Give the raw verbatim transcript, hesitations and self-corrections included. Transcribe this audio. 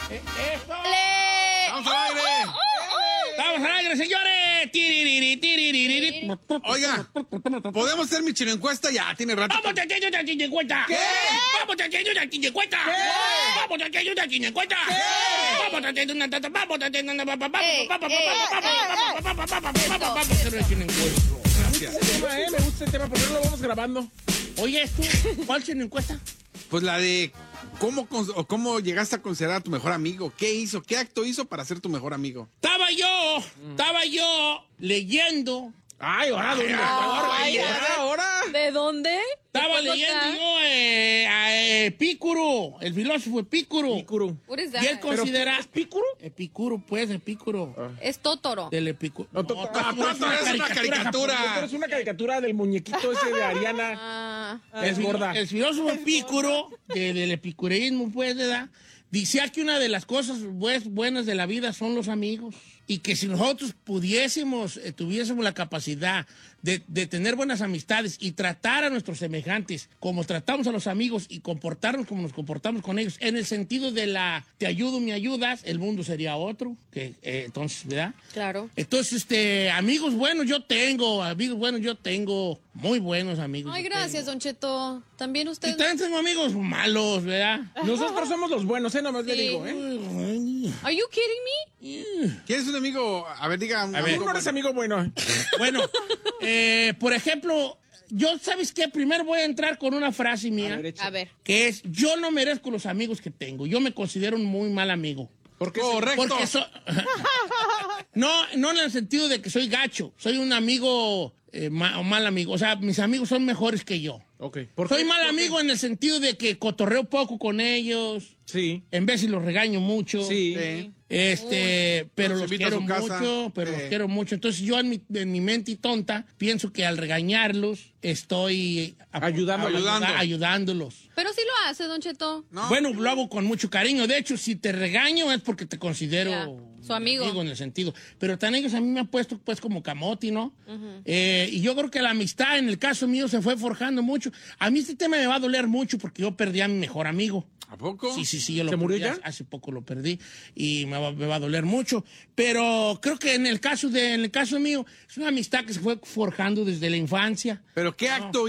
Eh, ¡Eso! ¡Le! ¡Vamos al aire! Oh, oh, oh. ¡Vamos al aire, señores! Tiririri, tiririri. Oiga, ¿podemos hacer mi chino encuesta? Ya, tiene rato. ¡Vamos a tener una chinecuenta! ¿Qué? ¡Vamos a tener una chinecuenta! ¡Vamos a tener una chinecuenta! ¡Vamos a tener una... ¡Vamos a tener una... ¡Vamos a hacer una chinecuesta! Gracias. Este tema, eh, me gusta el tema, ¿por qué no lo vamos grabando? Oye, ¿esto? ¿Cuál chinecuesta? Pues la de cómo, cons- o cómo llegaste a considerar a tu mejor amigo. ¿Qué hizo? ¿Qué acto hizo para ser tu mejor amigo? Estaba yo, estaba yo leyendo... Ay, ahora, ¿dónde? Ay, Ahora, ahora. ¿De dónde? Estaba ¿De cuándo leyendo está? yo eh, a eh, Epicuro, el filósofo Epicuro. Picuru. What is Y él that? considera... ¿Es Picuro? Epicuro, pues, Epicuro. Es Totoro. Del Epicuro. No, to- No, ah, Totoro Totoro es una caricatura. Esto es una caricatura del muñequito ese de Ariana. Ah, Es el, gorda. El filósofo Epicuro, de- del epicureísmo, pues, ¿verdad? Decía que una de las cosas pues, buenas de la vida son los amigos. Y que si nosotros pudiésemos, eh, tuviésemos la capacidad de, de tener buenas amistades y tratar a nuestros semejantes como tratamos a los amigos y comportarnos como nos comportamos con ellos, en el sentido de la te ayudo, me ayudas, el mundo sería otro. Que, eh, entonces, ¿verdad? claro. Entonces, este, amigos buenos yo tengo, amigos buenos yo tengo, muy buenos amigos. Ay, yo gracias, tengo. Don Cheto. También Y usted. también tengo amigos malos, ¿verdad? Nosotros somos los buenos, ¿eh? Nomás le Sí. digo, ¿eh? Are you kidding me? ¿Quién es un amigo? A ver, diga. un A ver. amigo Tú no eres bueno. amigo bueno. Bueno, eh, por ejemplo, yo, ¿sabes qué? Primero voy a entrar con una frase mía, A ver, echa. A ver. que es, yo no merezco los amigos que tengo. Yo me considero un muy mal amigo. ¿Por qué? Correcto. Porque so- no, no en el sentido de que soy gacho. Soy un amigo eh, ma- o mal amigo. O sea, mis amigos son mejores que yo. Ok. ¿Por Soy qué? mal ¿Por qué? amigo en el sentido de que cotorreo poco con ellos. Sí. En vez si los regaño mucho. Sí. Sí. Este, pero Los los invito a quiero su casa. mucho, pero Sí. los quiero mucho. Entonces yo en mi, en mi mente tonta pienso que al regañarlos estoy ap- Ayudando. Ayudando. ayudándolos. Pero sí lo hace, Don Cheto. No. Bueno, lo hago con mucho cariño. De hecho, si te regaño es porque te considero Ya, su amigo. en el sentido. Pero tan ellos a mí me han puesto pues como camote, ¿no? Eh, y yo creo que la amistad en el caso mío se fue forjando mucho. A mí este tema me va a doler mucho porque yo perdí a mi mejor amigo. ¿A poco? Sí, sí, sí, yo lo ¿Se murió perdí, ya? Hace, hace poco lo perdí y me va, me va a doler mucho. Pero creo que en el caso de, en el caso mío, es una amistad que se fue forjando desde la infancia. ¿Pero qué acto